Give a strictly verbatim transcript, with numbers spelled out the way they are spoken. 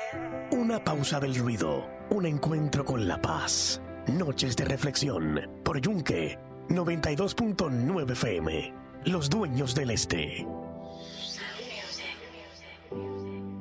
Una pausa del ruido, un encuentro con la paz. Noches de reflexión por Yunque noventa y dos punto nueve F M. Los dueños del este.